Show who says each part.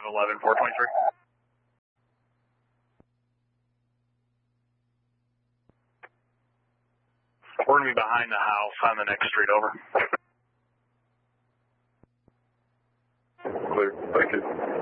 Speaker 1: 11, 423. We're going to be behind the house on the next street, over.
Speaker 2: Clear, thank you.